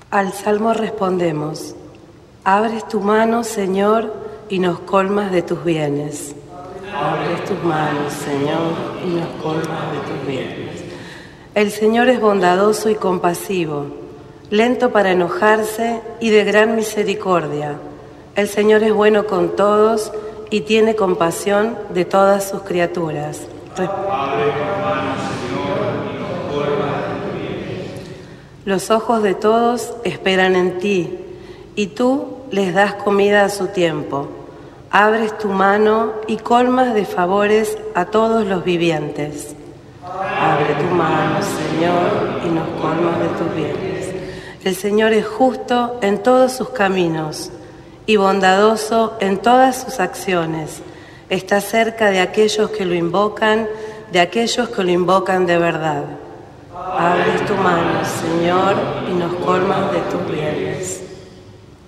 Al Salmo respondemos: abres tu mano, Señor, y nos colmas de tus bienes. Abres tus manos, Señor, y nos colmas de tus bienes. El Señor es bondadoso y compasivo, lento para enojarse y de gran misericordia. El Señor es bueno con todos y tiene compasión de todas sus criaturas. Abre tu mano, Señor, y nos colmas de tus bienes. Los ojos de todos esperan en ti, y tú les das comida a su tiempo. Abres tu mano y colmas de favores a todos los vivientes. Abre tu mano, Señor, y nos colmas de tus bienes. El Señor es justo en todos sus caminos y bondadoso en todas sus acciones. Está cerca de aquellos que lo invocan, de aquellos que lo invocan de verdad. Abres tu mano, Señor, y nos colmas de tus bienes.